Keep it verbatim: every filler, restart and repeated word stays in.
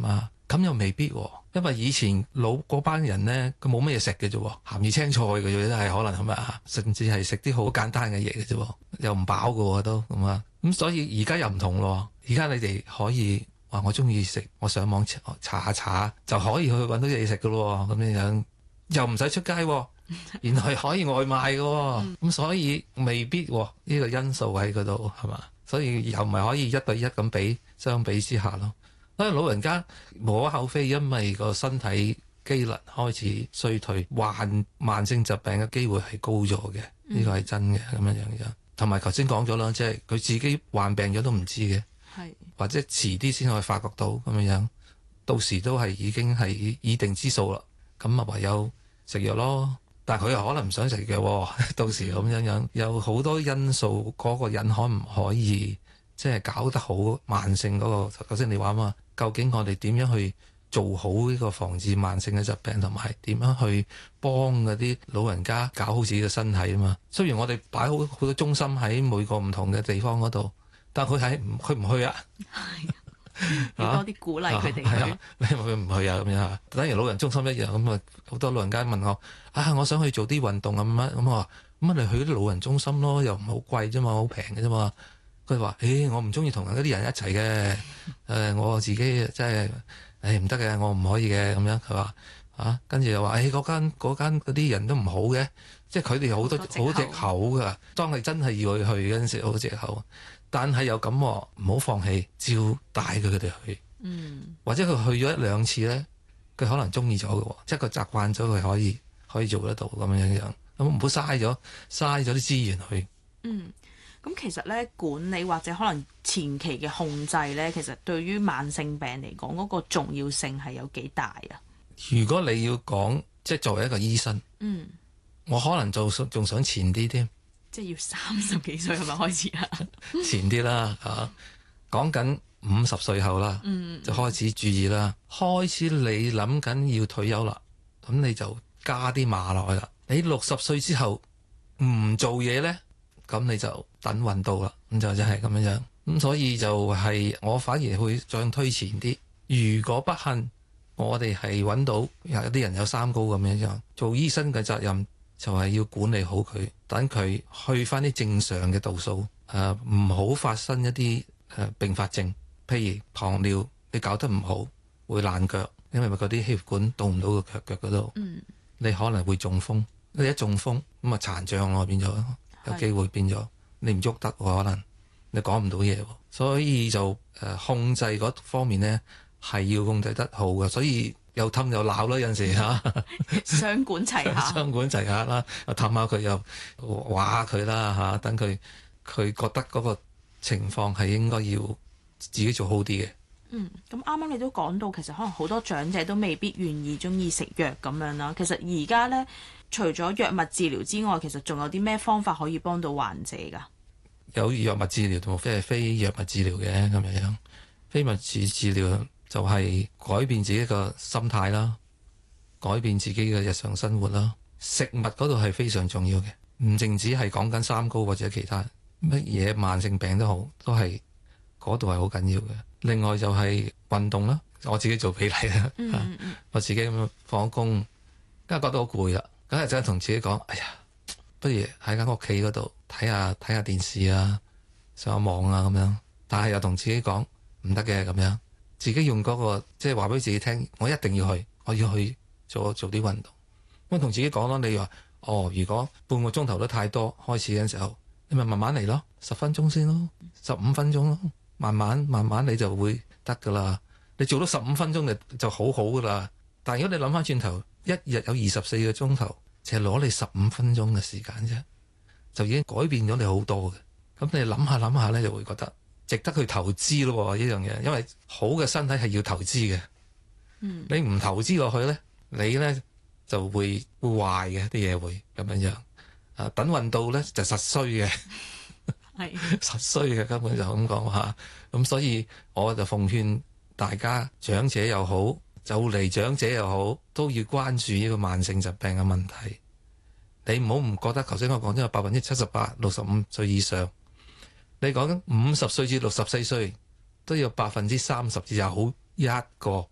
嘛？咁又未必喎，因為以前老嗰班人咧，佢冇乜嘢食嘅啫，鹹魚青菜嘅啫，真係可能係咪啊？甚至係食啲好簡單嘅嘢嘅啫，又唔飽嘅喎都咁啊。咁所以而家又唔同咯，而家你哋可以話我中意食，我上網查下查就可以去揾到嘢食嘅咯，咁樣樣又唔使出街，原來可以外賣嘅，咁所以未必呢、呢個因素喺嗰度係嘛？所以又唔係可以一對一咁比相比之下咯。所以老人家無可厚非，因為個身體機能開始衰退，患慢性疾病嘅機會係高咗嘅，呢個係真嘅咁樣樣樣。同埋頭先講咗啦，即係佢自己患病咗都唔知嘅， 係或者遲啲先可以發覺到咁樣樣，到時都係已經係已定之數啦。咁啊唯有食藥咯。但係佢又可能唔想食藥，到時咁樣樣有好多因素，嗰、嗰個人可唔可以即係搞得好慢性嗰、嗰個？頭先你話嘛，究竟我哋點樣去做好呢個防治慢性嘅疾病，同埋點樣去幫嗰啲老人家搞好自己嘅身體啊嘛？雖然我哋擺好好多中心喺每個唔同嘅地方嗰度，但係佢係唔去唔去啊？ 要多啲鼓勵佢哋。 係啊，你話佢唔去啊咁樣啊？等於老人中心一樣咁啊！好多老人家問我啊，我想去做啲運動咁乜咁我話咁啊，你去啲老人中心咯，又唔好貴啫嘛，好平嘅啫嘛。佢話：誒，我唔中意同嗰啲人一齊嘅，誒，我自己即係誒唔得嘅，我唔可以嘅咁樣。佢話啊，跟住又話誒，嗰間嗰間嗰啲人都唔好嘅，即係佢哋好多好藉口㗎。當你真係要去去嗰陣時，好藉口。但係又咁，唔好放棄，照帶佢佢哋去。嗯，或者佢去咗一兩次咧，佢可能中意咗嘅，即係佢習慣咗，佢可以可以做得到咁樣樣。咁唔好嘥咗嘥咗啲資源去。 嗯，咁其實咧管理或者可能前期嘅控制咧，其實對於慢性病嚟講嗰個重要性係有幾大啊？ 如果你要講，即係作為一個醫生，嗯，我可能就仲想前啲添。 即係要三十幾歲係咪開始啊？ 前啲啦嚇，講緊五十歲後啦，嗯、就開始注意啦。開始你諗緊要退休啦，咁你就加啲碼落去啦。你六十歲之後唔做嘢咧，咁你就等運到啦。咁就真係咁樣樣。咁所以就係我反而會再推前啲。如果不幸我哋係揾到有啲人有三高咁樣樣，做醫生嘅責任就係要管理好佢，等佢去翻啲正常嘅度數，誒唔好發生一啲誒、呃、併發症，譬如糖尿你搞得唔好會爛腳，因為嗰啲血管到唔到個腳腳嗰度，嗯、你可能會中風，你一中風咁啊殘障咯變咗，有機會變咗是你唔喐得喎，可能你講唔到嘢，所以就誒、呃、控制嗰方面咧係要控制得好嘅，所以。又氹又鬧啦，有陣時嚇， 雙管齊下， 雙管齊下啦，又氹下佢又話下佢啦嚇，等佢佢覺得嗰個情況係應該要自己做好啲嘅。 嗯，咁啱啱你都講到，其實可能好多長者都未必願意中意食藥咁樣啦。其實而家咧，除咗藥物治療之外，其實仲有啲咩方法可以幫到患者㗎？ 有藥物治療同非係非藥物治療嘅咁樣樣，非物治治療。就係改變自己個心態啦，改變自己嘅日常生活啦。食物嗰度係非常重要嘅，唔淨止係講緊三高或者其他乜嘢慢性病都好，都係嗰度係好緊要嘅。另外就係運動啦，我自己做比例啦，嗯嗯嗯我自己咁樣放工，梗係覺得好攰啦，梗係就係同自己講：哎呀，不如喺間屋企嗰度睇下睇下電視啊，上下網啊咁樣。但係又同自己講唔得嘅咁樣。自己用嗰、那個即係話俾自己聽，我一定要去，我要去做做啲運動。咁同自己講咯，你話哦，如果半個鐘頭都太多，開始嘅時候，你咪慢慢嚟咯，十分鐘先咯，十五分鐘咯，慢慢慢慢你就會得噶啦。你做到十五分鐘就就好好噶啦。但係如果你諗翻轉頭，一日有二十四個鐘頭，淨係攞你十五分鐘嘅時間啫，就已經改變咗你好多嘅。咁你諗下諗下咧，就會覺得。值得去投資咯，呢樣嘢，因為好嘅身體係要投資嘅。嗯、你唔投資落去咧，你咧就會會壞嘅，啲嘢會咁樣樣。啊，等運到咧就實衰嘅，係是實衰嘅，根本就咁講吓。咁所以我就奉勸大家，長者又好，就嚟長者又好，都要關注呢個慢性疾病嘅問題。你唔好唔覺得頭先我講咗有百分之七十八六十五歲以上。你講緊五十歲至六十四歲都有百分之三十至有一個